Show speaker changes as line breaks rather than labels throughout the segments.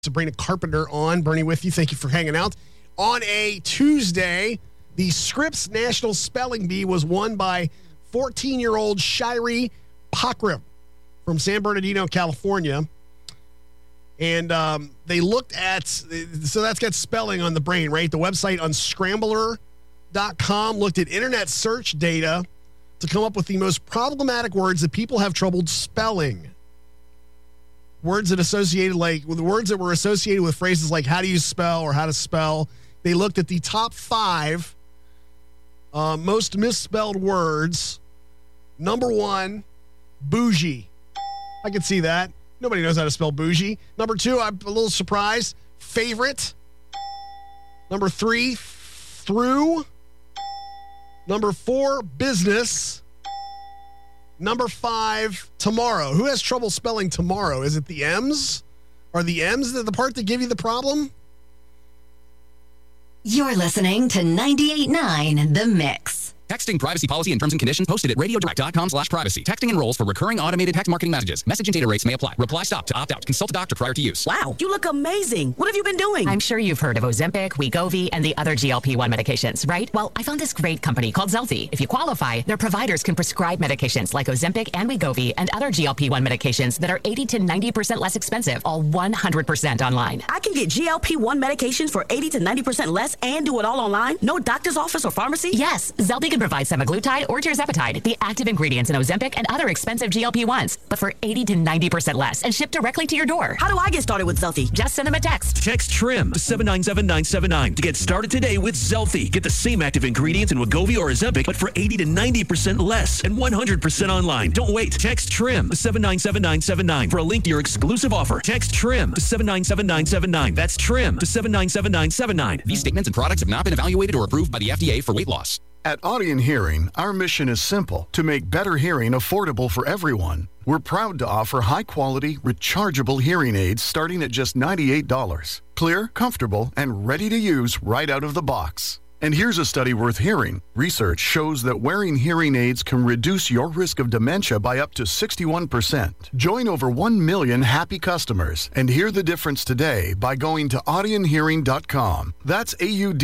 Sabrina Carpenter on. Bernie with you. Thank you for hanging out. On a Tuesday, the Scripps National Spelling Bee was won by 14-year-old Shiree Pakram from San Bernardino, California. And they looked at, so that's got spelling on the brain, right? The website unscrambler.com looked at internet search data to come up with the most problematic words that people have trouble spelling. Words that were associated with phrases like how do you spell or how to spell. They looked at the top 5 most misspelled words. Number 1, bougie. I can see that. Nobody knows how to spell bougie. Number 2, I'm a little surprised, favorite. Number 3, through. Number 4, business. Number 5, tomorrow. Who has trouble spelling tomorrow? Is it the M's? Are the M's the part that give you the problem?
You're listening to 98.9 The Mix.
Texting privacy policy and terms and conditions posted at radiodirect.com/privacy. Texting enrolls for recurring automated text marketing messages. Message and data rates may apply. Reply stop to opt out. Consult a doctor prior to use.
Wow, you look amazing. What have you been doing?
I'm sure you've heard of Ozempic, Wegovy, and the other GLP-1 medications, right? Well, I found this great company called Zelfie. If you qualify, their providers can prescribe medications like Ozempic and Wegovy and other GLP-1 medications that are 80 to 90% less expensive, all 100% online.
I can get GLP-1 medications for 80 to 90% less and do it all online? No doctor's office or pharmacy?
Yes, Zelfie can provide semaglutide or tirzepatide, the active ingredients in Ozempic and other expensive GLP-1s, but for 80 to 90% less and shipped directly to your door.
How do I get started with Zelfie?
Just send them a text.
Text TRIM to 797-979 to get started today with Zelfie. Get the same active ingredients in Wegovy or Ozempic, but for 80 to 90% less and 100% online. Don't wait. Text TRIM to 797-979 for a link to your exclusive offer. Text TRIM to 797-979. That's TRIM to 797-979.
These statements and products have not been evaluated or approved by the FDA for weight loss.
At Audion Hearing, our mission is simple: to make better hearing affordable for everyone. We're proud to offer high-quality, rechargeable hearing aids starting at just $98. Clear, comfortable, and ready to use right out of the box. And here's a study worth hearing. Research shows that wearing hearing aids can reduce your risk of dementia by up to 61%. Join over 1 million happy customers and hear the difference today by going to audionhearing.com. That's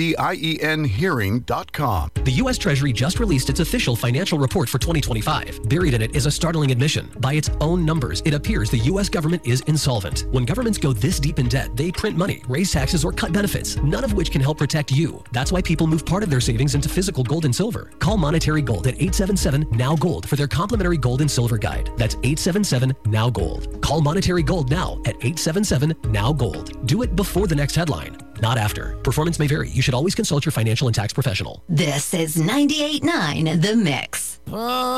AUDIEN hearing.com.
The U.S. Treasury just released its official financial report for 2025. Buried in it is a startling admission. By its own numbers, it appears the U.S. government is insolvent. When governments go this deep in debt, they print money, raise taxes, or cut benefits, none of which can help protect you. That's why people move part of their savings into physical gold and silver. Call Monetary Gold at 877-NOW-GOLD for their complimentary gold and silver guide. That's 877-NOW-GOLD. Call Monetary Gold now at 877-NOW-GOLD. Do it before the next headline, not after. Performance may vary. You should always consult your financial and tax professional.
This is 98.9 The Mix.